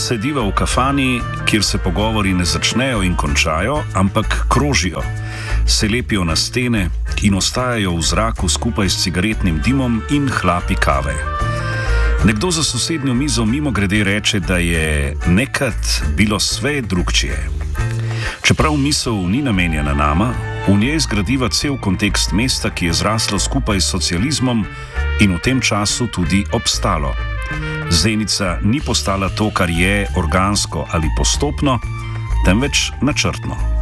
Sediva v kafani, kjer se pogovori ne začnejo in končajo, ampak krožijo, se lepijo na stene in ostajajo v zraku skupaj s cigaretnim dimom in hlapi kave. Nekdo za sosednjo mizo mimogrede reče, da je nekad bilo sve drugčije. Čeprav misel ni namenjena nama, v njej zgradiva cel kontekst mesta, ki je zraslo skupaj s socializmom in v tem času tudi obstalo. Zenica ni postala to, kar je, organsko ali postopno, temveč načrtno.